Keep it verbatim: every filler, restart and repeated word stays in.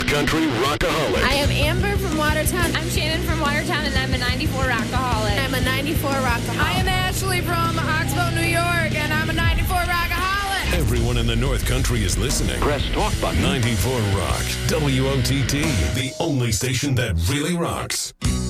Country Rockaholic. I am Amber from Watertown. I'm Shannon from Watertown, and I'm a ninety-four Rockaholic. I'm a ninety-four Rockaholic. I am Ashley from Oxbow, New York, and I'm a ninety-four Rockaholic. Everyone in the North Country is listening. Press talk button. ninety-four Rock. W O T T, the only station that really rocks.